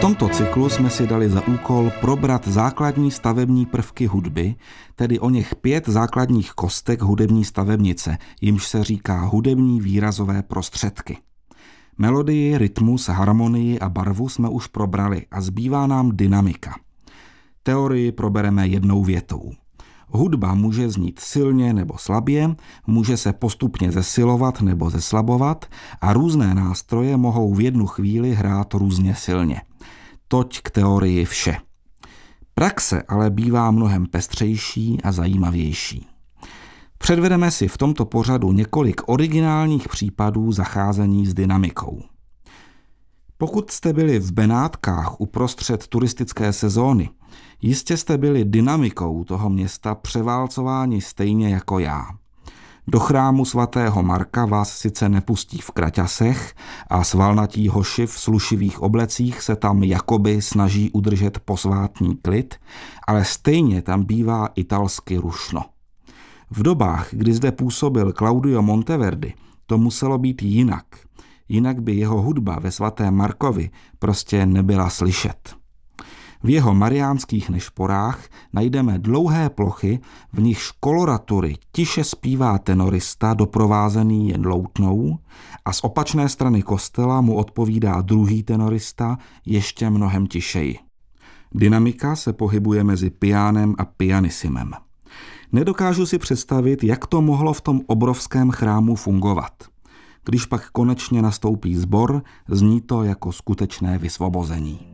tomto cyklu jsme si dali za úkol probrat základní stavební prvky hudby, tedy o něch 5 základních kostek hudební stavebnice, jimž se říká hudební výrazové prostředky. Melodii, rytmus, harmonii a barvu jsme už probrali a zbývá nám dynamika. Teorii probereme jednou větou. Hudba může znít silně nebo slabě, může se postupně zesilovat nebo zeslabovat a různé nástroje mohou v jednu chvíli hrát různě silně. Toť k teorii vše. Praxe ale bývá mnohem pestřejší a zajímavější. Předvedeme si v tomto pořadu několik originálních případů zacházení s dynamikou. Pokud jste byli v Benátkách uprostřed turistické sezóny, jistě jste byli dynamikou toho města převálcováni stejně jako já. Do chrámu svatého Marka vás sice nepustí v kraťasech a svalnatí hoši v slušivých oblecích se tam jakoby snaží udržet posvátný klid, ale stejně tam bývá italsky rušno. V dobách, kdy zde působil Claudio Monteverdi, to muselo být jinak. Jinak by jeho hudba ve svatém Markovi prostě nebyla slyšet. V jeho mariánských nešporách najdeme dlouhé plochy, v nichž koloratury tiše zpívá tenorista doprovázený jen loutnou a z opačné strany kostela mu odpovídá druhý tenorista ještě mnohem tišeji. Dynamika se pohybuje mezi pianem a pianissimem. Nedokážu si představit, jak to mohlo v tom obrovském chrámu fungovat. Když pak konečně nastoupí sbor, zní to jako skutečné vysvobození.